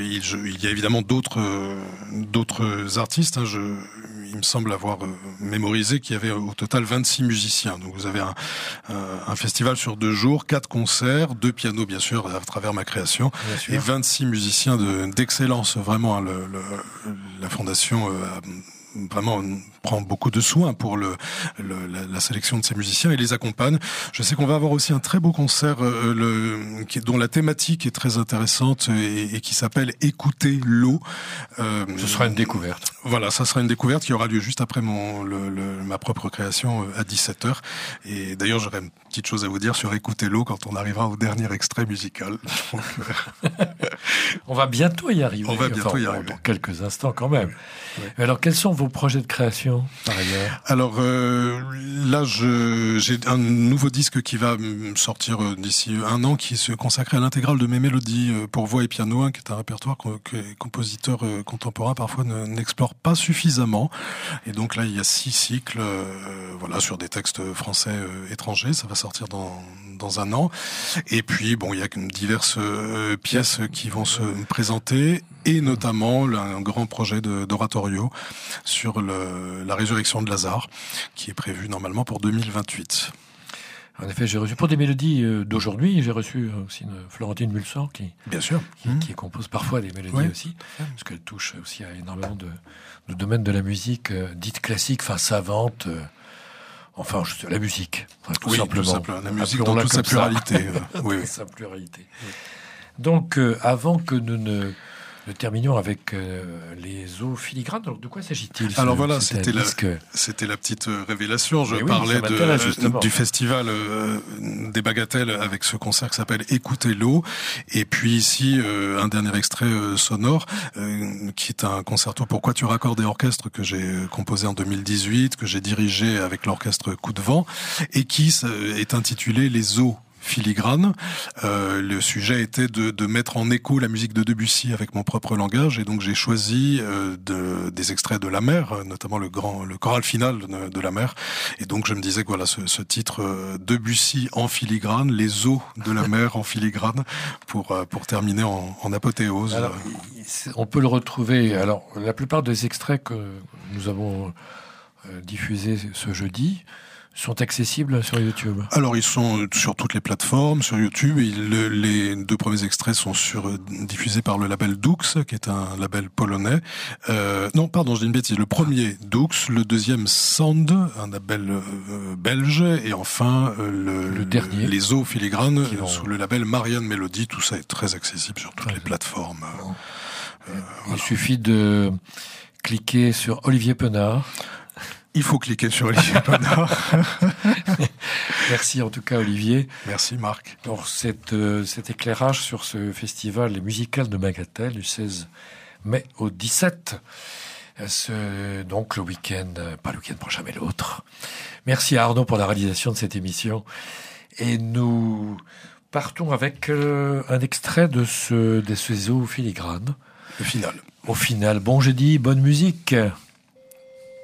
Il y a évidemment d'autres artistes. Il me semble avoir mémorisé qu'il y avait au total 26 musiciens. Donc vous avez un festival sur 2 jours, 4 concerts, 2 pianos bien sûr à travers ma création, et 26 musiciens d'excellence. Vraiment, la fondation vraiment prend beaucoup de soin pour la sélection de ces musiciens et les accompagne. Je sais qu'on va avoir aussi un très beau concert dont la thématique est très intéressante et qui s'appelle Écouter l'eau. Ce sera une découverte. Voilà, ça sera une découverte qui aura lieu juste après ma propre création à 17h. Et d'ailleurs, j'aurais une petite chose à vous dire sur Écouter l'eau quand on arrivera au dernier extrait musical. On va bientôt y arriver. On va bientôt y arriver. Dans quelques instants quand même. Oui. Alors, quels sont vos projets de création, par ailleurs ? Alors, là, j'ai un nouveau disque qui va sortir d'ici 1 an, qui se consacre à l'intégrale de mes mélodies pour voix et piano, qui est un répertoire que les compositeurs contemporains parfois n'explorent pas suffisamment. Et donc là, il y a 6 cycles, sur des textes français étrangers. Ça va sortir dans 1 an. Et puis, il y a diverses pièces qui vont se présenter, et notamment un grand projet d'oratorio sur la résurrection de Lazare, qui est prévu normalement pour 2028. En effet, j'ai reçu, pour des mélodies d'aujourd'hui, j'ai reçu aussi Florentine Mulsan, Bien sûr. qui compose parfois des mélodies aussi, parce qu'elle touche aussi à énormément de domaines de la musique dite classique, savante, la musique, tout simplement. La musique dans toute sa pluralité. Sa pluralité. Donc, avant que nous ne terminions avec les eaux filigranes. Alors, de quoi s'agit-il ? Alors voilà, c'était la petite révélation. Je parlais du festival des Bagatelles avec ce concert qui s'appelle Écouter l'eau. Et puis ici, un dernier extrait sonore qui est un concerto pour quatuor à cordes et orchestre que j'ai composé en 2018, que j'ai dirigé avec l'orchestre Coup de Vent, et qui est intitulé Les eaux filigrane. Le sujet était de mettre en écho la musique de Debussy avec mon propre langage, et donc j'ai choisi des extraits de La Mer, notamment le choral final de La Mer, et donc je me disais que ce titre Debussy en filigrane, les eaux de la mer en filigrane, pour terminer en apothéose. Alors, on peut le retrouver. Alors, la plupart des extraits que nous avons diffusés ce jeudi sont accessibles sur YouTube. Alors, ils sont sur toutes les plateformes, sur YouTube. Et les 2 premiers extraits sont diffusés par le label Dux, qui est un label polonais. Non, pardon, je dis une bêtise. Le premier, Dux. Le deuxième, Sand, un label belge. Et enfin, le dernier, les eaux filigranes, sous le label Marianne Melody. Tout ça est très accessible sur toutes les plateformes. Il suffit de cliquer sur Olivier Penard. Il faut cliquer sur Olivier Penard. Merci en tout cas Olivier. Merci Marc. Pour cet éclairage sur ce festival musical de Bagatelle du 16 mai au 17. Donc le week-end, pas le week-end prochain mais l'autre. Merci à Arnaud pour la réalisation de cette émission. Et nous partons avec un extrait de ces eaux filigranes. Le final. Au final, bon jeudi, bonne musique.